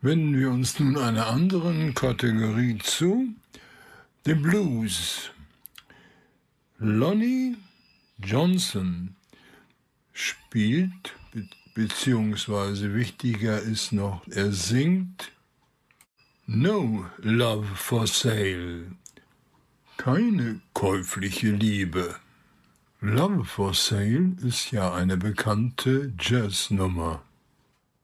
Wenden wir uns nun einer anderen Kategorie zu, dem Blues. Lonnie Johnson spielt, beziehungsweise wichtiger ist noch, er singt No Love for Sale, keine käufliche Liebe. Love for Sale ist ja eine bekannte Jazznummer.